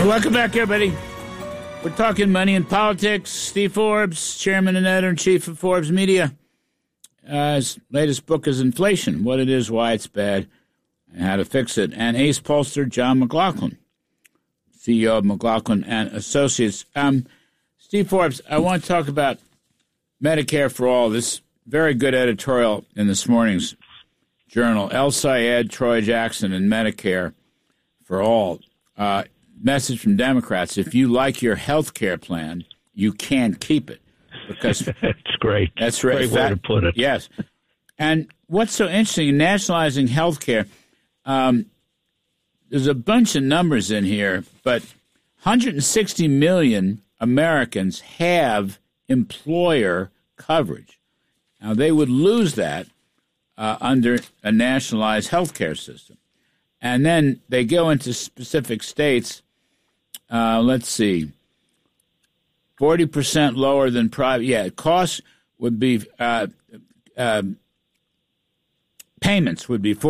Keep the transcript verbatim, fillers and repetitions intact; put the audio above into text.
Welcome back, everybody. We're talking money and politics. Steve Forbes, chairman and editor-in-chief of Forbes Media. Uh, his latest book is Inflation, What It Is, Why It's Bad, and How to Fix It. And ace pollster John McLaughlin, C E O of McLaughlin and Associates. Um, Steve Forbes, I want to talk about Medicare for All. This very good editorial in this morning's Journal. El Sayed, Troy Jackson, and Medicare for All. Uh, message from Democrats: if you like your health care plan, you can't keep it. Because that's great. That's right. Great way to put it. Yes. And what's so interesting in nationalizing health care, um, there's a bunch of numbers in here, but one hundred sixty million Americans have employer coverage. Now, they would lose that uh, under a nationalized health care system. And then they go into specific states. Uh, let's see, forty percent lower than private. Yeah, costs would be, uh, uh, payments would be